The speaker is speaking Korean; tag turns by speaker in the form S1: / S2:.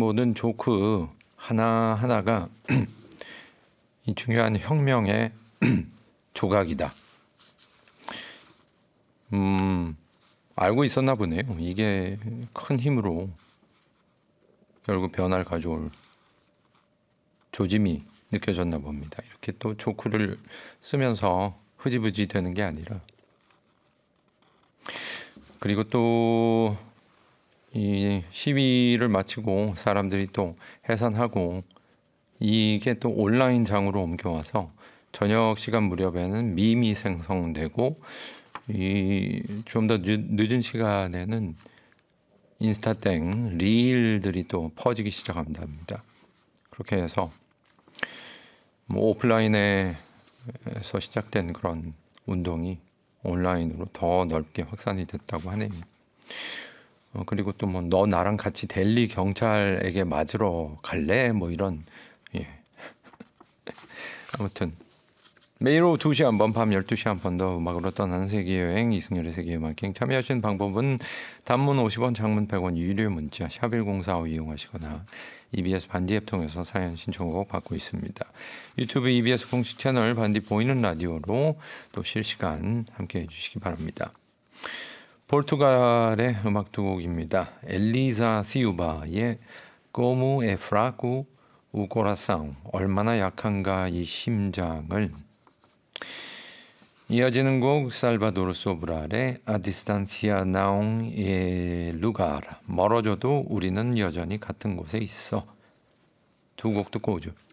S1: 모든 조크 하나하나가 이 중요한 혁명의 조각이다. 알고 있었나 보네요. 이게 큰 힘으로 결국 변화를 가져올 조짐이 느껴졌나 봅니다. 이렇게 또 조크를 쓰면서 흐지부지 되는 게 아니라, 그리고 또 이 시위를 마치고 사람들이 또 해산하고 이게 또 온라인 장으로 옮겨와서 저녁 시간 무렵에는 밈이 생성되고 이 좀 더 늦은 시간에는 인스타땡 릴들이 또 퍼지기 시작한답니다. 그렇게 해서 뭐 오프라인에서 시작된 그런 운동이 온라인으로 더 넓게 확산이 됐다고 하네요. 그리고 또 뭐 너 나랑 같이 델리 경찰에게 맞으러 갈래? 뭐 이런, 예. 아무튼 매일 오후 2시 한 번, 밤 12시 한 번 더 음악으로 떠나는 세계여행, 이승열의 세계음악여행. 참여하시는 방법은 단문 50원, 장문 100원, 유료 문자 샵1045 이용하시거나 EBS 반디 앱 통해서 사연 신청곡 받고 있습니다. 유튜브 EBS 공식 채널 반디 보이는 라디오로 또 실시간 함께해 주시기 바랍니다. 포르투갈의 음악 두 곡입니다. 엘리사 시우바의 Como é fraco o coração, 얼마나 약한가 이 심장을. 이어지는 곡 살바도르 소브랄의 A distancia não é lugar, 멀어져도 우리는 여전히 같은 곳에 있어. 두 곡 듣고 오죠.